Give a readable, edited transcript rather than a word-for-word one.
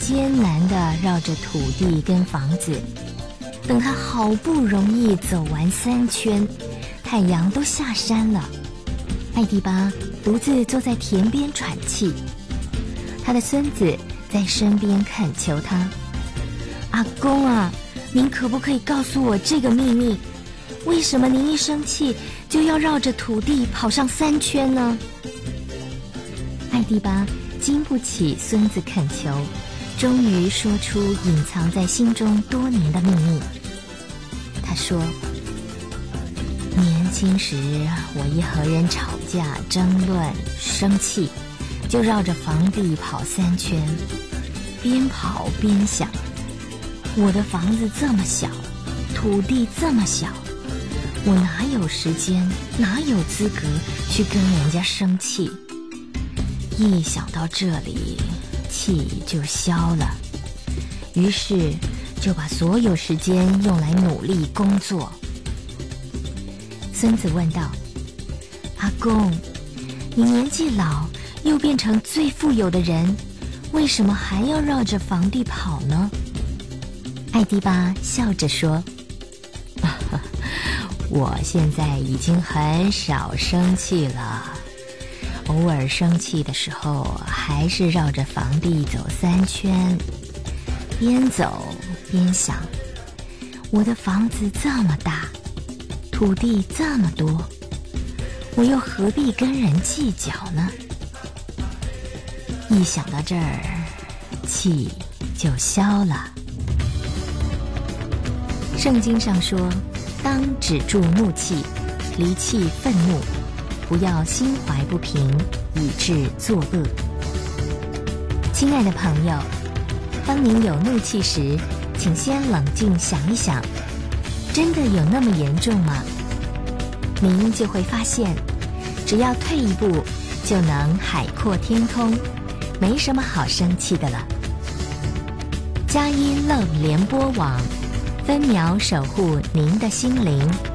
艰难地绕着土地跟房子。等他好不容易走完3圈，太阳都下山了。艾蒂巴独自坐在田边喘气，他的孙子在身边恳求他：阿公啊，您可不可以告诉我这个秘密？为什么您一生气就要绕着土地跑上3圈呢？艾蒂巴经不起孙子恳求，终于说出隐藏在心中多年的秘密。他说：年轻时我一和人吵架争论生气，就绕着房地跑3圈，边跑边想，我的房子这么小，土地这么小，我哪有时间，哪有资格去跟人家生气？一想到这里，气就消了，于是就把所有时间用来努力工作。孙子问道：阿公，你年纪老，又变成最富有的人，为什么还要绕着房地跑呢？艾蒂巴笑着说：我现在已经很少生气了，偶尔生气的时候，还是绕着房地走3圈，边走边想，我的房子这么大，土地这么多，我又何必跟人计较呢？一想到这儿，气就消了。圣经上说，当止住怒气，离弃愤怒，不要心怀不平，以致作恶。亲爱的朋友，当您有怒气时，请先冷静想一想，真的有那么严重吗？您就会发现，只要退一步，就能海阔天空，没什么好生气的了。佳音Love联播网，分秒守护您的心灵。